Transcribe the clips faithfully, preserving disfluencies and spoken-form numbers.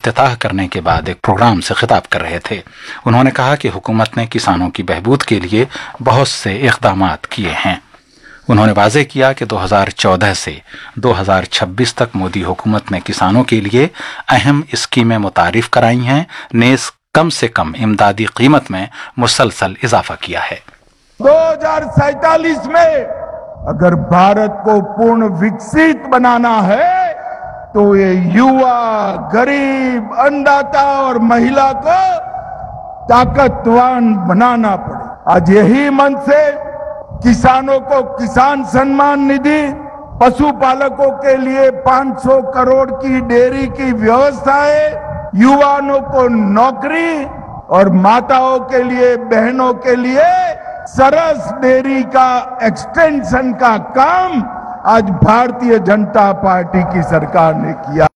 इफ्तिताह करने के बाद एक प्रोग्राम से खिताब कर रहे थे। उन्होंने कहा कि हुकूमत ने किसानों की बहबूद के लिए बहुत से इक़दाम किए हैं। उन्होंने वाज़ेह किया कि दो हज़ार चौदह से दो हज़ार छब्बीस तक मोदी हुकूमत ने किसानों के लिए अहम स्कीमें मुतारिफ कराई हैं, नेज़ कम से कम इमदादी कीमत में मुसलसल इजाफा किया है। दो हज़ार सैतालीस में अगर भारत को पूर्ण विकसित बनाना है तो ये युवा, गरीब, अन्नदाता और महिला को ताकतवान बनाना पड़े। आज यही मन से किसानों को किसान सम्मान निधि, पशुपालकों के लिए पाँच सौ करोड़ की डेयरी की व्यवस्था है, युवाओं को नौकरी और माताओं के लिए, बहनों के लिए सरस डेयरी का एक्सटेंशन का काम आज भारतीय जनता पार्टी की सरकार ने किया।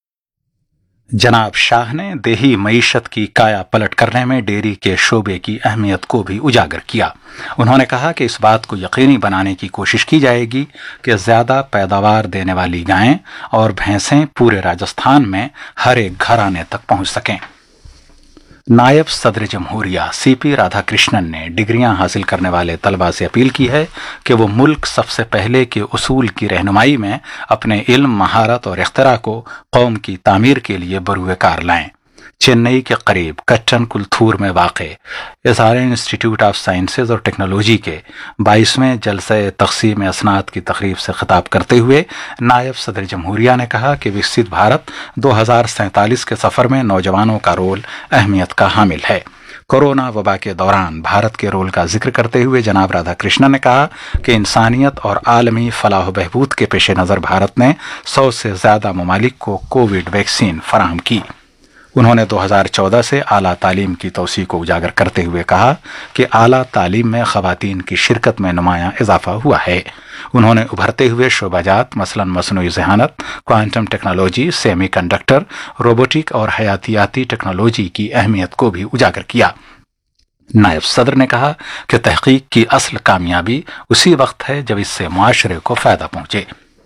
जनाब शाह ने देही मईशत की काया पलट करने में डेयरी के शोबे की अहमियत को भी उजागर किया। उन्होंने कहा कि इस बात को यकीनी बनाने की कोशिश की जाएगी कि ज़्यादा पैदावार देने वाली गायें और भैंसें पूरे राजस्थान में हर एक घराने तक पहुंच सकें। नायब सदर जमहूरिया सी पी राधाकृष्णन ने डिग्रियां हासिल करने वाले तलबा से अपील की है कि वो मुल्क सबसे पहले के उसूल की रहनुमाई में अपने इल्म, महारत और इख्तरा को कौम की तामीर के लिए बरूए कार लाएं। चेन्नई के करीब कट्टन कुलथूर में वाक़ एसआरएन इंस्टीट्यूट ऑफ साइंसेज और टेक्नोलॉजी के बाईसवें जलसे तक़सीम असनाद की तकरीब से खिताब करते हुए नायब सदर जमहूरिया ने कहा कि विकसित भारत दो हज़ार सैंतालीस के सफ़र में नौजवानों का रोल अहमियत का हामिल है। कोरोना वबा के दौरान भारत के रोल का जिक्र करते हुए जनाब राधाकृष्णन ने कहा कि इंसानियत और आलमी फलाह बहबूद के पेश नज़र भारत ने सौ से ज़्यादा ममालिक को कोविड वैक्सीन फराहम की। उन्होंने दो हज़ार चौदह से आला तालीम की तौसीह को उजागर करते हुए कहा कि आला तालीम में ख़वातीन की शिरकत में नुमायां इजाफा हुआ है। उन्होंने उभरते हुए शोबाजात मसलन मसनूई ज़हानत, quantum technology, semi conductor, robotic और हयातियाती टेक्नोलॉजी की अहमियत को भी उजागर किया। नायब सदर ने कहा कि तहकीक की असल कामयाबी उसी वक्त है जब इससे मुआशरे को फ़ायदा पहुंचे।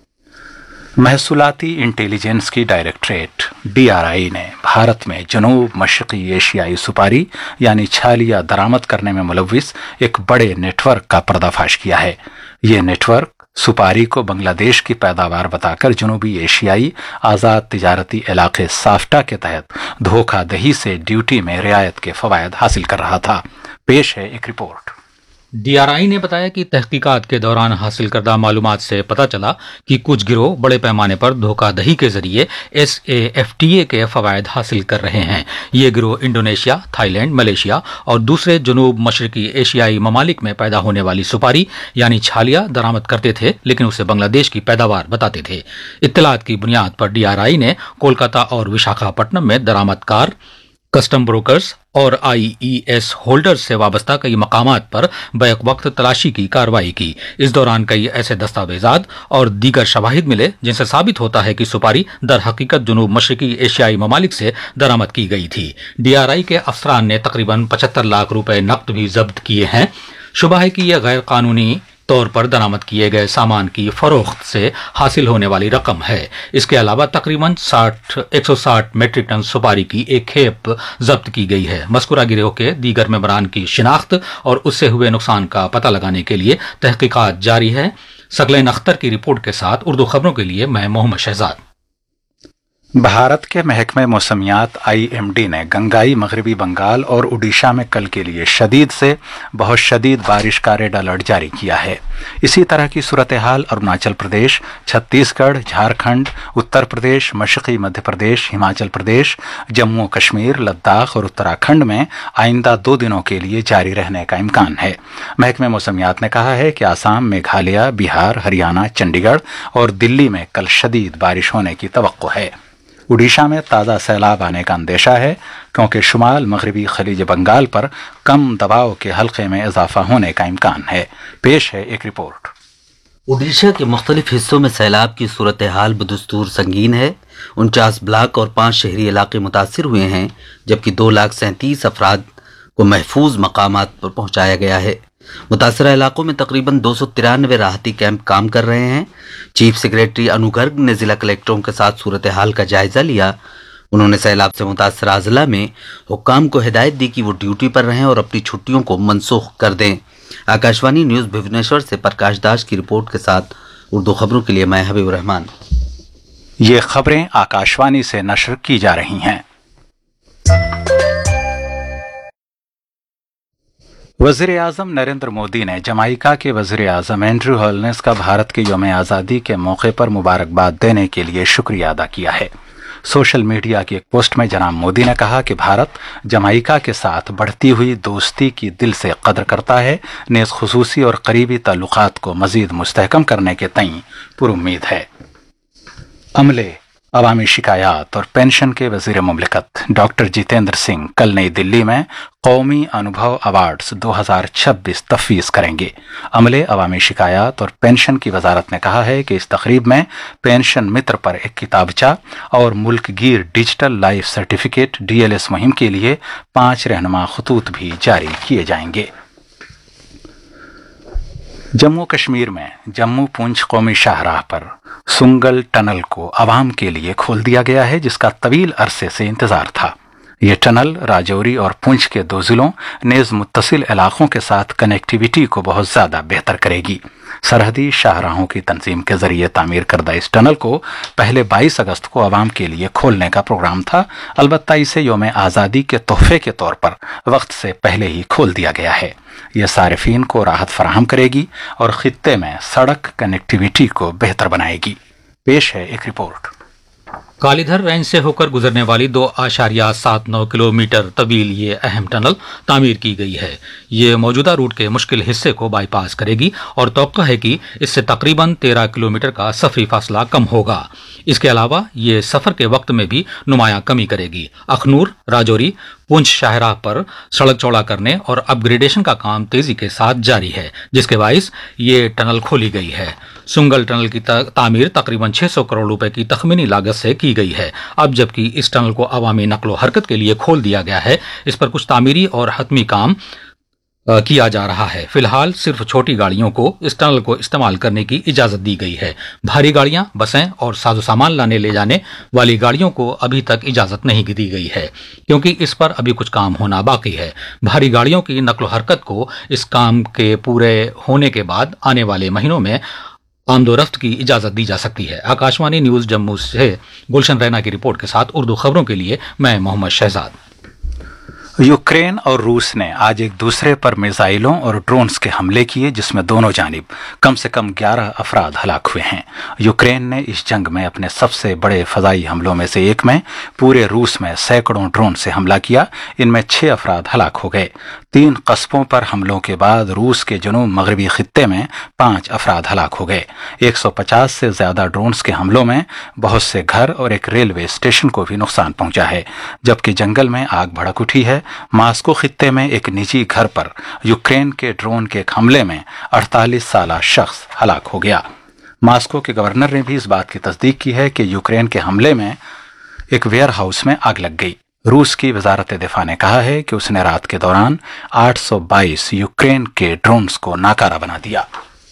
महसूलाती इंटेलिजेंस की डायरेक्टरेट डी आर आई ने भारत में जनूब मशरक़ी एशियाई सुपारी यानी छालिया दरामद करने में मुलव्विस एक बड़े नेटवर्क का पर्दाफाश किया है। ये नेटवर्क सुपारी को बांग्लादेश की पैदावार बताकर जनूबी एशियाई आज़ाद तिजारती इलाके साफ्टा के तहत धोखाधही से ड्यूटी में रियायत के फ़वायद हासिल कर रहा था। पेश है एक रिपोर्ट। डी आर आई ने बताया कि तहकीकात के दौरान हासिल करदा मालूमात से पता चला कि कुछ गिरोह बड़े पैमाने पर धोखाधही के जरिए S A F T A के फवायद हासिल कर रहे हैं। ये गिरोह इंडोनेशिया, थाईलैंड, मलेशिया और दूसरे जनूब मशरकी एशियाई ममालिक में पैदा होने वाली सुपारी यानी छालिया दरामद करते थे, लेकिन उसे बांग्लादेश की पैदावार बताते थे। इत्तलात की बुनियाद पर डी आर आई ने कोलकाता और विशाखापट्टनम में दरामदकार, कस्टम ब्रोकर्स और आई ई एस होल्डर्स से वाबस्ता कई मकामात पर बैक वक्त तलाशी की कार्रवाई की। इस दौरान कई ऐसे दस्तावेजात और दीगर शवाहिद मिले जिनसे साबित होता है कि सुपारी दर हकीकत जनूब मशरकी एशियाई ममालिक से दरामद की गई थी। डी आर आई के अफसरान ने तकरीबन पचहत्तर लाख रुपए नकद भी जब्त किए हैं। शुबा है कि यह गैर कानूनी तौर पर दरामद किए गए सामान की फरोख्त से हासिल होने वाली रकम है। इसके अलावा तकरीबन साठ एक सौ साठ मेट्रिक टन सुपारी की एक खेप जब्त की गई है। मस्कुरा गिरोह के दीगर मेंबरान की शिनाख्त और उससे हुए नुकसान का पता लगाने के लिए तहकीकात जारी है। सकलैन अख्तर की रिपोर्ट के साथ उर्दू खबरों के लिए मैं मोहम्मद शहजाद। भारत के महकमे मौसमियात आई एम डी ने गंगाई, मगरबी बंगाल और उड़ीसा में कल के लिए शदीद से बहुत शदीद बारिश का रेड अलर्ट जारी किया है। इसी तरह की सूरत हाल अरुणाचल प्रदेश, छत्तीसगढ़, झारखंड, उत्तर प्रदेश, मशरक़ी मध्य प्रदेश, हिमाचल प्रदेश, जम्मू कश्मीर, लद्दाख और उत्तराखंड में आइंदा दो दिनों के लिए जारी रहने का इम्कान है। महकमे मौसमियात ने कहा है कि आसाम, मेघालय, बिहार, हरियाणा, चंडीगढ़ और दिल्ली में कल शदीद बारिश होने की तवक्को है। उड़ीसा में ताज़ा सैलाब आने का अंदेशा है क्योंकि शुमाल मगरबी खलीज बंगाल पर कम दबाव के हल्के में इजाफा होने का इम्कान है। पेश है एक रिपोर्ट। उड़ीसा के मुख्तलिफ हिस्सों में सैलाब की सूरत हाल बदस्तूर संगीन है। उनचास ब्लॉक और पाँच शहरी इलाके मुतासिर हुए हैं, जबकि दो लाख सैंतीस अफराद को महफूज मकामात पर पहुंचाया गया है। मुतासरा इलाकों में तकरीबन दो सौ तिरानवे राहती कैंप काम कर रहे हैं। चीफ सेक्रेटरी अनु गर्ग ने जिला कलेक्टरों के साथ सूरत हाल का जायजा लिया। उन्होंने सैलाब से मुतासर अजला में हुक्काम को हिदायत दी कि वो ड्यूटी पर रहें और अपनी छुट्टियों को मनसूख कर दें। आकाशवाणी न्यूज भुवनेश्वर से प्रकाश दास की रिपोर्ट के साथ उर्दू खबरों के लिए मैं हबीब रहमान। ये खबरें आकाशवाणी से नशर की जा रही हैं। वज़ीर आज़म नरेंद्र मोदी ने जमाइका के वज़ीर आज़म एंड्रू होलनेस का भारत के यौम आज़ादी के मौके पर मुबारकबाद देने के लिए शुक्रिया अदा किया है। सोशल मीडिया की एक पोस्ट में जनाब मोदी ने कहा कि भारत जमाइका के साथ बढ़ती हुई दोस्ती की दिल से कदर करता है, नेज़ खुसूसी और करीबी ताल्लुकात को मज़ीद मुस्तहकम करने के तईं पुरुम्मीद है। अमले, अवामी शिकायात और पेंशन के वज़ीर मुमलिकत डॉक्टर जितेंद्र सिंह कल नई दिल्ली में कौमी अनुभव अवार्ड्स दो हज़ार छब्बीस तफवीज़ करेंगे। अमले, अवामी शिकायात और पेंशन की वजारत ने कहा है कि इस तकरीब में पेंशन मित्र पर एक किताबचा और मुल्क गिर digital life certificate D L S मुहिम के लिए पांच रहनुमा खतूत भी जारी किए जाएंगे। जम्मू कश्मीर में जम्मू पुंछ कौमी शाहराह पर सुंगल टनल को आवाम के लिए खोल दिया गया है, जिसका तवील अरसे से इंतजार था। ये टनल राजौरी और पुंछ के दो जिलों नेज़ मुत्तसिल इलाकों के साथ कनेक्टिविटी को बहुत ज़्यादा बेहतर करेगी। सरहदी शाहराहों की तंजीम के जरिए तामीर करदा इस टनल को पहले बाईस अगस्त को आवाम के लिए खोलने का प्रोग्राम था। अलबत्ता इसे यौम आज़ादी के तोहफे के तौर पर वक्त से पहले ही खोल दिया गया है। यह सारिफीन को राहत फराहम करेगी और खित्ते में सड़क कनेक्टिविटी को बेहतर बनाएगी। पेश है एक रिपोर्ट। कालीधर रेंज से होकर गुजरने वाली दो आशारिया सात नौ किलोमीटर तवील ये अहम टनल तामीर की गई है। ये मौजूदा रूट के मुश्किल हिस्से को बाईपास करेगी और तवक्को है कि इससे तकरीबन तेरह किलोमीटर का सफरी फासला कम होगा। इसके अलावा ये सफर के वक्त में भी नुमायां कमी करेगी। अखनूर, राजौरी, पुंछ शाहराह पर सड़क चौड़ा करने और अपग्रेडेशन का काम तेजी के साथ जारी है, जिसके बाइस ये टनल खोली गई है। सुंगल टनल की तामीर तकरीबन छह सौ करोड़ रुपए की तखमीनी लागत से की गई है। अब जबकि इस टनल को अवामी नकलो हरकत के लिए खोल दिया गया है, इस पर कुछ तामीरी और हतमी काम किया जा रहा है। फिलहाल सिर्फ छोटी गाड़ियों को इस टनल को इस्तेमाल करने की इजाजत दी गई है। भारी गाड़ियां, बसें और साजो सामान लाने ले जाने वाली गाड़ियों को अभी तक इजाजत नहीं दी गई है, क्योंकि इस पर अभी कुछ काम होना बाकी है। भारी गाड़ियों की नकलो हरकत को इस काम के पूरे होने के बाद आने वाले महीनों में आमदोरफ्त की इजाजत दी जा सकती है। आकाशवाणी न्यूज जम्मू से गुलशन रैना की रिपोर्ट के साथ उर्दू खबरों के लिए मैं मोहम्मद शहजाद। यूक्रेन और रूस ने आज एक दूसरे पर मिसाइलों और ड्रोन्स के हमले किए, जिसमें दोनों जानिब कम से कम ग्यारह अफराद हलाक हुए हैं। यूक्रेन ने इस जंग में अपने सबसे बड़े फजाई हमलों में से एक में पूरे रूस में सैकड़ों ड्रोन से हमला किया। इनमें छह अफराद हलाक हो गए। तीन कस्बों पर हमलों के बाद रूस के जनूब मगरबी खित्ते में पांच अफराद हलाक हो गए। एक सौ पचास से ज्यादा ड्रोन्स के हमलों में बहुत से घर और एक रेलवे स्टेशन को भी नुकसान पहुंचा है, जबकि जंगल में आग भड़क उठी है। मास्को खित्ते में एक निजी घर पर यूक्रेन के ड्रोन के एक हमले में अड़तालीस साला शख्स हलाक हो गया। मास्को के गवर्नर ने भी इस बात की तस्दीक की है कि यूक्रेन के हमले में एक वेयर हाउस में आग लग गई। रूस की वजारत दिफा ने कहा है कि उसने रात के दौरान आठ सौ बाईस यूक्रेन के ड्रोन्स को नाकारा बना दिया।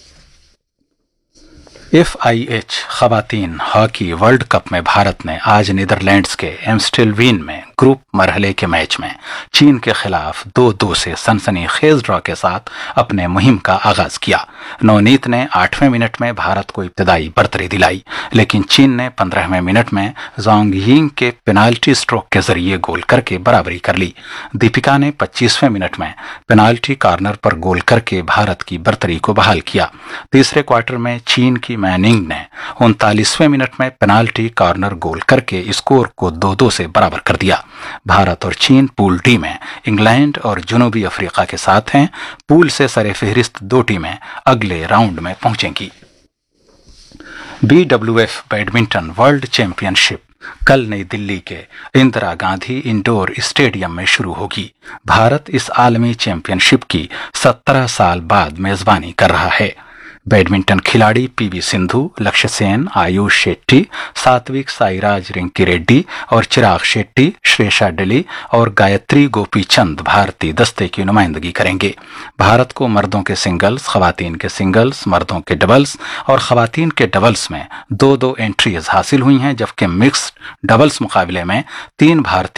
एफ आई एच खवातीन हॉकी वर्ल्ड कप में भारत ने आज नीदरलैंड्स के एम्स्टेलवीन में ग्रुप मरहले के मैच में चीन के खिलाफ दो दो से सनसनीखेज ड्रॉ के साथ अपने मुहिम का आगाज किया। नवनीत ने आठवें मिनट में भारत को इब्तदाई बढ़तरी दिलाई, लेकिन चीन ने पंद्रहवें मिनट में जोंग यिंग के पेनाल्टी स्ट्रोक के जरिए गोल करके बराबरी कर ली। दीपिका ने पच्चीसवें मिनट में पेनाल्टी कॉर्नर पर गोल करके भारत की बढ़तरी को बहाल किया। तीसरे क्वार्टर में चीन की मैनिंग ने उनतालीसवें मिनट में पेनाल्टी कॉर्नर गोल करके स्कोर को दो दो से बराबर कर दिया। भारत और चीन पूल डी में इंग्लैंड और जनूबी अफ्रीका के साथ हैं। पूल से सरे फहरिस्त दो टीमें अगले राउंड में पहुंचेंगी। B W F badminton world championship कल नई दिल्ली के इंदिरा गांधी इंडोर स्टेडियम में शुरू होगी। भारत इस आलमी चैंपियनशिप की सत्रह साल बाद मेजबानी कर रहा है। बैडमिंटन खिलाड़ी पीवी सिंधु, लक्ष्य सेन, आयुष शेट्टी, सात्विक साईराज रिंकी रेड्डी और चिराग शेट्टी, श्रेषा डली और गायत्री गोपीचंद भारतीय दस्ते की नुमाइंदगी करेंगे। भारत को मर्दों के सिंगल्स, खवातीन के सिंगल्स, मर्दों के डबल्स और खवातीन के डबल्स में दो दो एंट्रीज हासिल हुई हैं, जबकि मिक्स्ड डबल्स मुकाबले में तीन भारतीय